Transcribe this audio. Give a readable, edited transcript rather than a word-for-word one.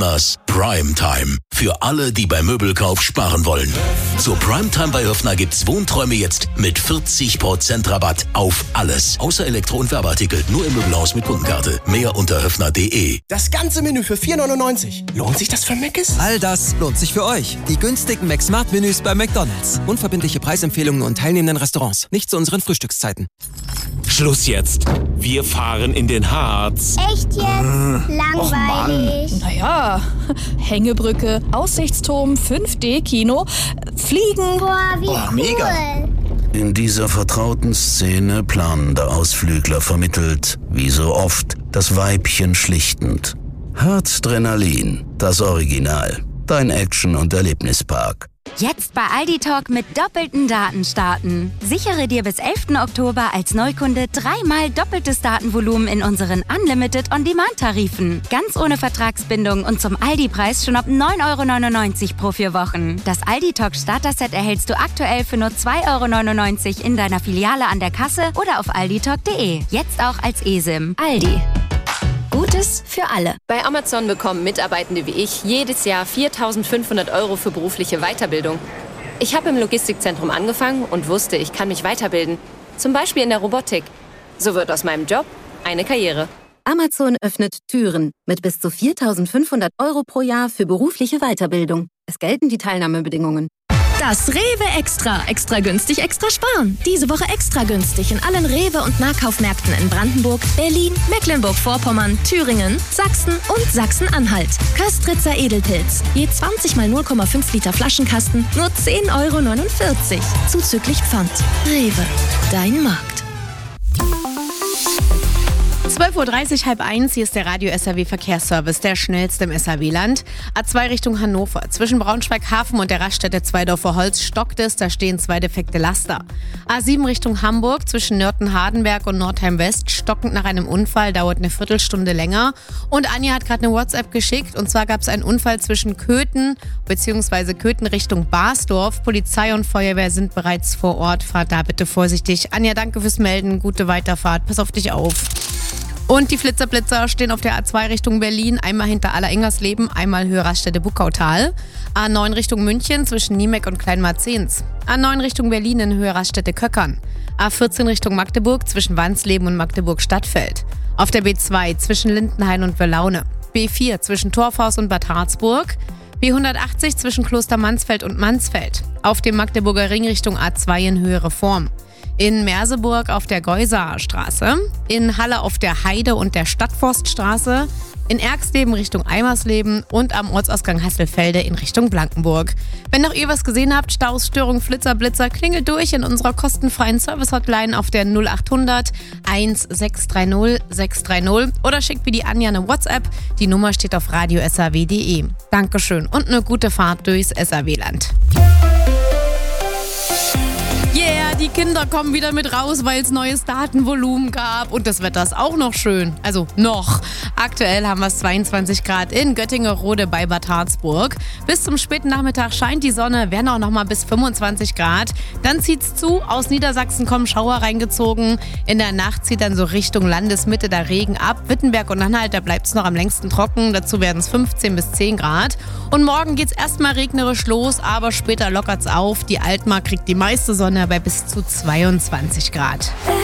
Höfners Primetime. Für alle, die beim Möbelkauf sparen wollen. Zur Primetime bei Höfner gibt's Wohnträume jetzt mit 40% Rabatt auf alles. Außer Elektro- und Werbeartikel. Nur im Möbelhaus mit Kundenkarte. Mehr unter höfner.de. Das ganze Menü für 4,99. Lohnt sich das für Mc's? All das lohnt sich für euch. Die günstigen McSmart-Menüs bei McDonald's. Unverbindliche Preisempfehlungen und teilnehmenden Restaurants. Nicht zu unseren Frühstückszeiten. Schluss jetzt. Wir fahren in den Harz. Echt jetzt? Langweilig. Naja, Hängebrücke, Aussichtsturm, 5D-Kino, Fliegen. Boah, wie cool. Mega. In dieser vertrauten Szene planender Ausflügler vermittelt, wie so oft, das Weibchen schlichtend. Harzdrenalin, das Original. Dein Action- und Erlebnispark. Jetzt bei Aldi Talk mit doppelten Daten starten. Sichere dir bis 11. Oktober als Neukunde 3-mal doppeltes Datenvolumen in unseren Unlimited On-Demand-Tarifen. Ganz ohne Vertragsbindung und zum Aldi-Preis schon ab 9,99 € pro 4 Wochen. Das Aldi Talk Starter-Set erhältst du aktuell für nur 2,99 € in deiner Filiale an der Kasse oder auf alditalk.de. Jetzt auch als eSIM. Aldi. Gutes für alle. Bei Amazon bekommen Mitarbeitende wie ich jedes Jahr 4.500 € für berufliche Weiterbildung. Ich habe im Logistikzentrum angefangen und wusste, ich kann mich weiterbilden. Zum Beispiel in der Robotik. So wird aus meinem Job eine Karriere. Amazon öffnet Türen mit bis zu 4.500 € pro Jahr für berufliche Weiterbildung. Es gelten die Teilnahmebedingungen. Das Rewe Extra. Extra günstig, extra sparen. Diese Woche extra günstig in allen Rewe- und Nahkaufmärkten in Brandenburg, Berlin, Mecklenburg-Vorpommern, Thüringen, Sachsen und Sachsen-Anhalt. Köstritzer Edelpilz. Je 20 mal 0,5 Liter Flaschenkasten, nur 10,49 €. Zuzüglich Pfand. Rewe. Dein Markt. 12:30 Uhr, 12:30, hier ist der Radio SAW Verkehrsservice, der schnellste im SAW-Land. A2 Richtung Hannover. Zwischen Braunschweig-Hafen und der Raststätte Zweidorfer Holz stockt es, da stehen 2 defekte Laster. A7 Richtung Hamburg, zwischen Nörten-Hardenberg und Nordheim-West, stockend nach einem Unfall, dauert eine Viertelstunde länger. Und Anja hat gerade eine WhatsApp geschickt, und zwar gab es einen Unfall zwischen Köthen bzw. Köthen Richtung Basdorf. Polizei und Feuerwehr sind bereits vor Ort, fahrt da bitte vorsichtig. Anja, danke fürs Melden, gute Weiterfahrt, pass auf dich auf. Und die Flitzer-Blitzer stehen auf der A2 Richtung Berlin, einmal hinter Aller-Ingersleben, einmal Höhe Raststätte Buckautal. A9 Richtung München zwischen Niemeck und Kleinmarzens. A9 Richtung Berlin in Höhe Raststätte Köckern. A14 Richtung Magdeburg zwischen Wansleben und Magdeburg-Stadtfeld. Auf der B2 zwischen Lindenhain und Wöllaune. B4 zwischen Torfhaus und Bad Harzburg. B180 zwischen Kloster Mansfeld und Mansfeld. Auf dem Magdeburger Ring Richtung A2 in Höhe Reform. In Merseburg auf der Geusaer Straße, in Halle auf der Heide und der Stadtforststraße, in Erxleben Richtung Eimersleben und am Ortsausgang Hasselfelde in Richtung Blankenburg. Wenn noch ihr was gesehen habt, Staus, Störung, Flitzer, Blitzer, klingelt durch in unserer kostenfreien Service-Hotline auf der 0800 1630 630 oder schickt wie die Anja eine WhatsApp. Die Nummer steht auf radiosaw.de. Dankeschön und eine gute Fahrt durchs SAW-Land. Yeah, die Kinder kommen wieder mit raus, weil es neues Datenvolumen gab. Und das Wetter ist auch noch schön. Also noch. Aktuell haben wir es 22 Grad in Göttingerode bei Bad Harzburg. Bis zum späten Nachmittag scheint die Sonne, werden auch noch mal bis 25 Grad. Dann zieht's zu. Aus Niedersachsen kommen Schauer reingezogen. In der Nacht zieht dann so Richtung Landesmitte der Regen ab. Wittenberg und Anhalt, da bleibt es noch am längsten trocken. Dazu werden es 15 bis 10 Grad. Und morgen geht's erstmal regnerisch los, aber später lockert's auf. Die Altmark kriegt die meiste Sonne bei bis zu 22 Grad.